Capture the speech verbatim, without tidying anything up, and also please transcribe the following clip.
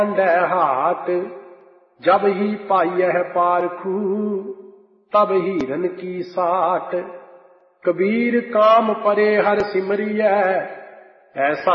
हाट जब ही पाइयह पारखू तब हीरन की साट। कबीर काम परे हर सिमरिय ऐसा